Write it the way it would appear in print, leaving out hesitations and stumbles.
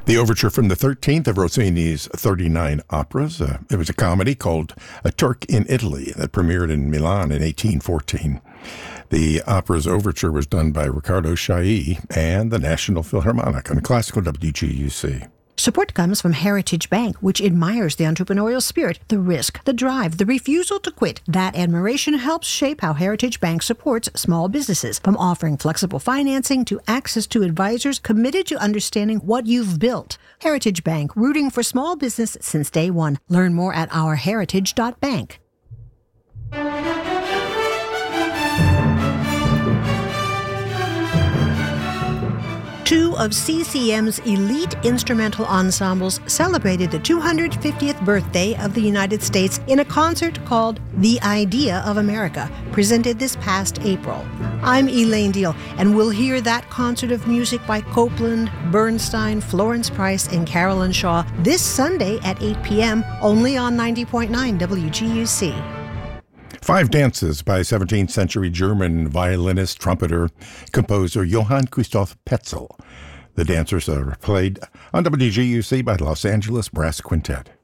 The overture from the 13th of Rossini's 39 operas. It was a comedy called A Turk in Italy that premiered in Milan in 1814. The opera's overture was done by Riccardo Chailly and the National Philharmonic on Classical WGUC. Support comes from Heritage Bank, which admires the entrepreneurial spirit, the risk, the drive, the refusal to quit. That admiration helps shape how Heritage Bank supports small businesses, from offering flexible financing to access to advisors committed to understanding what you've built. Heritage Bank, rooting for small business since day one. Learn more at ourheritage.bank. Two of CCM's elite instrumental ensembles celebrated the 250th birthday of the United States in a concert called The Idea of America, presented this past April. I'm Elaine Deal, and we'll hear that concert of music by Copland, Bernstein, Florence Price, and Carolyn Shaw this Sunday at 8 p.m., only on 90.9 WGUC. Five Dances by 17th century German violinist, trumpeter, composer Johann Christoph Petzel. The dancers are played on WGUC by the Los Angeles Brass Quintet.